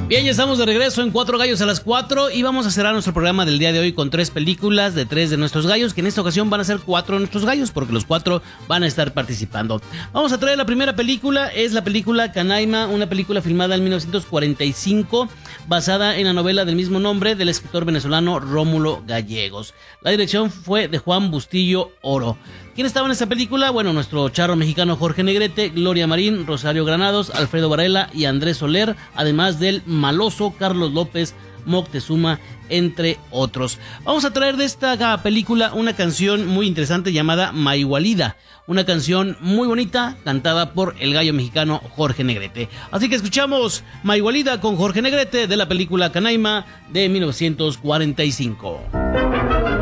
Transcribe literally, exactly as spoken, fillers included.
Bien, ya estamos de regreso en Cuatro Gallos a las cuatro y vamos a cerrar nuestro programa del día de hoy con tres películas de tres de nuestros gallos, que en esta ocasión van a ser cuatro de nuestros gallos porque los cuatro van a estar participando. Vamos a traer la primera película, es la película Canaima, una película filmada en mil novecientos cuarenta y cinco, basada en la novela del mismo nombre del escritor venezolano Rómulo Gallegos. La dirección fue de Juan Bustillo Oro. ¿Quién estaba en esta película? Bueno, nuestro charro mexicano Jorge Negrete, Gloria Marín, Rosario Granados, Alfredo Varela y Andrés Soler, además del maloso Carlos López Moctezuma, entre otros. Vamos a traer de esta película una canción muy interesante llamada Maigualida, una canción muy bonita cantada por el gallo mexicano Jorge Negrete. Así que escuchamos Maigualida con Jorge Negrete de la película Canaima de mil novecientos cuarenta y cinco.